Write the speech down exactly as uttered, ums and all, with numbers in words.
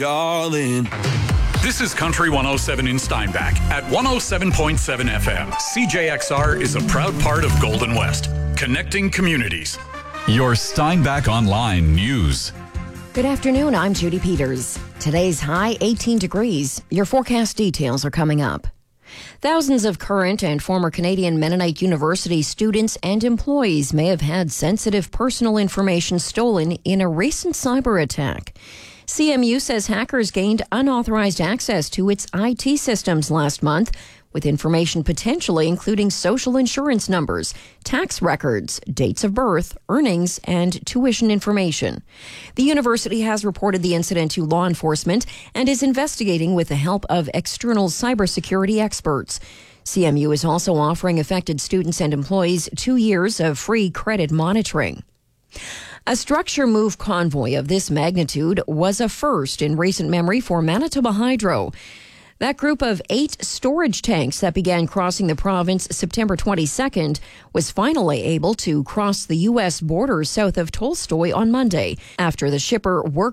Darling. This is Country one oh seven in Steinbach at one oh seven point seven F M. C J X R is a proud part of Golden West, connecting communities. Your Steinbach Online News. Good afternoon, I'm Judy Peters. Today's high eighteen degrees. Your forecast details are coming up. Thousands of current and former Canadian Mennonite University students and employees may have had sensitive personal information stolen in a recent cyber attack. C M U says hackers gained unauthorized access to its I T systems last month, with information potentially including social insurance numbers, tax records, dates of birth, earnings, and tuition information. The university has reported the incident to law enforcement and is investigating with the help of external cybersecurity experts. C M U is also offering affected students and employees two years of free credit monitoring. A structure move convoy of this magnitude was a first in recent memory for Manitoba Hydro. That group of eight storage tanks that began crossing the province September twenty-second was finally able to cross the U S border south of Tolstoy on Monday after the shipper worked